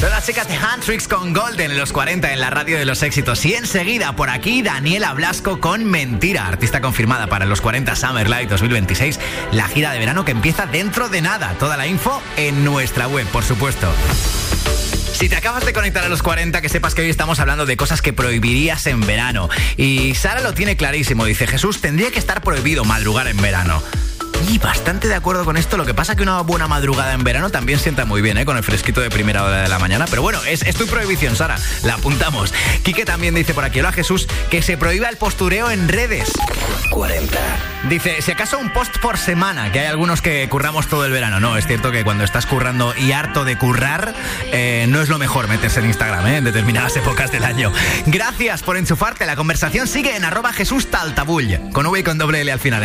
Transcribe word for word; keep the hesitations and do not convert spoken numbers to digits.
Son las chicas de Handtricks con Golden en los cuarenta en la radio de los éxitos. Y enseguida por aquí Daniela Blasco con Mentira, artista confirmada para los cuarenta Summer Light dos mil veintiséis, la gira de verano que empieza dentro de nada. Toda la info en nuestra web, por supuesto. Si te acabas de conectar a los cuarenta, que sepas que hoy estamos hablando de cosas que prohibirías en verano. Y Sara lo tiene clarísimo, dice: Jesús, tendría que estar prohibido madrugar en verano. Y bastante de acuerdo con esto. Lo que pasa que una buena madrugada en verano también sienta muy bien, ¿eh? Con el fresquito de primera hora de la mañana. Pero bueno, es, es tu prohibición, Sara. La apuntamos. Quique también dice por aquí: hola Jesús, que se prohíba el postureo en redes. cuarenta. Dice: si acaso un post por semana, que hay algunos que curramos todo el verano. No, es cierto que cuando estás currando y harto de currar, eh, no es lo mejor meterse en Instagram, ¿eh? En determinadas épocas del año. Gracias por enchufarte. La conversación sigue en arroba Jesús Taltabull, con V y con doble L al final.